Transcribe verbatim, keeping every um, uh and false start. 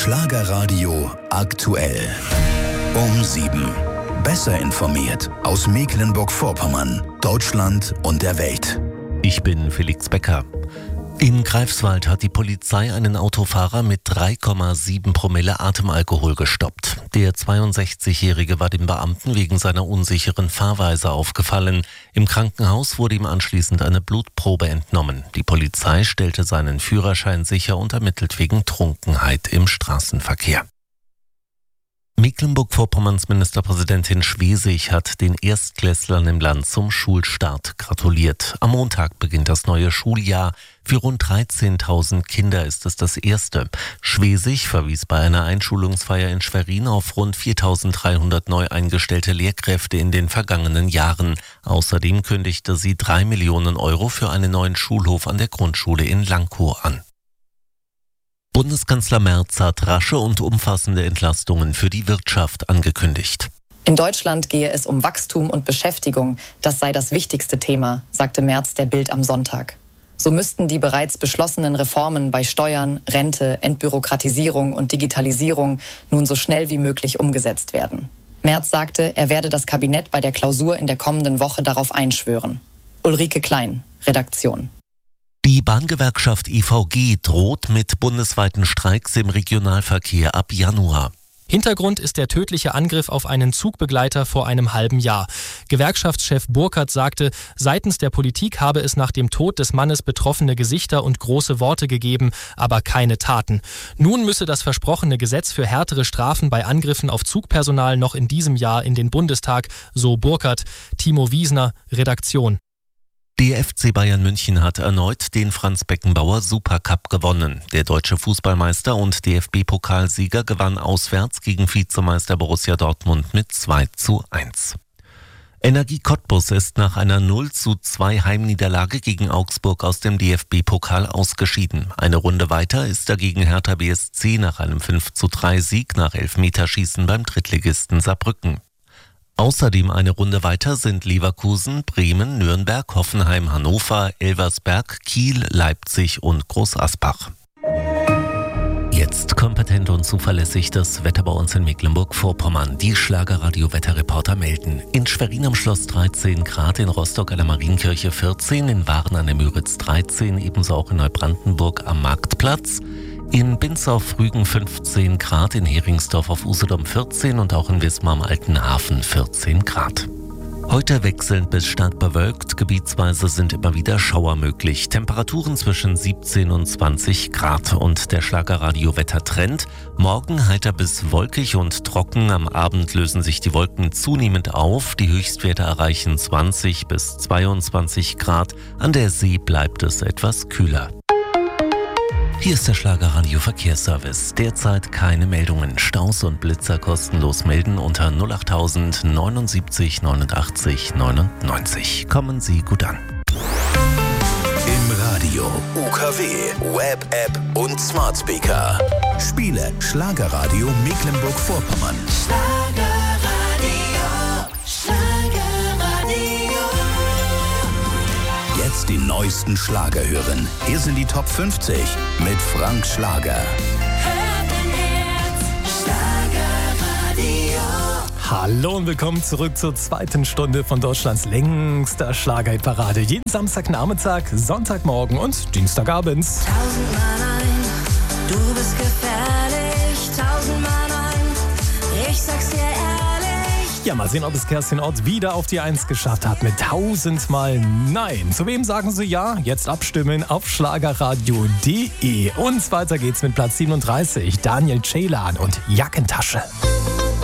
Schlagerradio aktuell. Um sieben. Besser informiert aus Mecklenburg-Vorpommern, Deutschland und der Welt. Ich bin Felix Becker. In Greifswald hat die Polizei einen Autofahrer mit drei Komma sieben Promille Atemalkohol gestoppt. Der zweiundsechzigjährige war dem Beamten wegen seiner unsicheren Fahrweise aufgefallen. Im Krankenhaus wurde ihm anschließend eine Blutprobe entnommen. Die Polizei stellte seinen Führerschein sicher und ermittelt wegen Trunkenheit im Straßenverkehr. Mecklenburg-Vorpommerns Ministerpräsidentin Schwesig hat den Erstklässlern im Land zum Schulstart gratuliert. Am Montag beginnt das neue Schuljahr. Für rund dreizehntausend Kinder ist es das erste. Schwesig verwies bei einer Einschulungsfeier in Schwerin auf rund viertausenddreihundert neu eingestellte Lehrkräfte in den vergangenen Jahren. Außerdem kündigte sie drei Millionen Euro für einen neuen Schulhof an der Grundschule in Lankow an. Bundeskanzler Merz hat rasche und umfassende Entlastungen für die Wirtschaft angekündigt. In Deutschland gehe es um Wachstum und Beschäftigung. Das sei das wichtigste Thema, sagte Merz der Bild am Sonntag. So müssten die bereits beschlossenen Reformen bei Steuern, Rente, Entbürokratisierung und Digitalisierung nun so schnell wie möglich umgesetzt werden. Merz sagte, er werde das Kabinett bei der Klausur in der kommenden Woche darauf einschwören. Ulrike Klein, Redaktion. Die Bahngewerkschaft I V G droht mit bundesweiten Streiks im Regionalverkehr ab Januar. Hintergrund ist der tödliche Angriff auf einen Zugbegleiter vor einem halben Jahr. Gewerkschaftschef Burkhardt sagte, seitens der Politik habe es nach dem Tod des Mannes betroffene Gesichter und große Worte gegeben, aber keine Taten. Nun müsse das versprochene Gesetz für härtere Strafen bei Angriffen auf Zugpersonal noch in diesem Jahr in den Bundestag, so Burkhardt. Timo Wiesner, Redaktion. Der F C Bayern München hat erneut den Franz-Beckenbauer Supercup gewonnen. Der deutsche Fußballmeister und D F B-Pokalsieger gewann auswärts gegen Vizemeister Borussia Dortmund mit zwei zu eins. Energie Cottbus ist nach einer null zu zwei Heimniederlage gegen Augsburg aus dem D F B-Pokal ausgeschieden. Eine Runde weiter ist dagegen Hertha B S C nach einem fünf zu drei Sieg nach Elfmeterschießen beim Drittligisten Saarbrücken. Außerdem eine Runde weiter sind Leverkusen, Bremen, Nürnberg, Hoffenheim, Hannover, Elversberg, Kiel, Leipzig und Groß Asbach. Jetzt kompetent und zuverlässig das Wetter bei uns in Mecklenburg-Vorpommern. Die Schlagerradio-Wetterreporter melden. In Schwerin am Schloss dreizehn Grad, in Rostock an der Marienkirche vierzehn, in Waren an der Müritz dreizehn, ebenso auch in Neubrandenburg am Marktplatz. In Binz auf Rügen fünfzehn Grad, in Heringsdorf auf Usedom vierzehn und auch in Wismar am Alten Hafen vierzehn Grad. Heute wechselnd bis stark bewölkt, gebietsweise sind immer wieder Schauer möglich. Temperaturen zwischen siebzehn und zwanzig Grad und der Schlagerradio-Wettertrend. Morgen heiter bis wolkig und trocken, am Abend lösen sich die Wolken zunehmend auf. Die Höchstwerte erreichen zwanzig bis zweiundzwanzig Grad, an der See bleibt es etwas kühler. Hier ist der Schlagerradio Verkehrsservice. Derzeit keine Meldungen. Staus und Blitzer kostenlos melden unter null acht null null neunundsiebzig neunundachtzig neunundneunzig. Kommen Sie gut an. Im Radio, U K W, Web, App und Smart Speaker. Spiele Schlagerradio Mecklenburg-Vorpommern. Jetzt die neuesten Schlager hören. Hier sind die Top fünfzig mit Frank Schlager. Hallo und willkommen zurück zur zweiten Stunde von Deutschlands längster Schlagerparade. Jeden Samstagnachmittag, Sonntagmorgen und Dienstagabend. Tausendmal nein, du bist gefährlich. Tausendmal nein, ich sag's dir ehrlich. Ja, mal sehen, ob es Kerstin Ott wieder auf die Eins geschafft hat mit tausendmal Nein. Zu wem sagen Sie ja? Jetzt abstimmen auf schlagerradio punkt de. Und weiter geht's mit Platz siebenunddreißig. Daniel Ceylan und Jackentasche.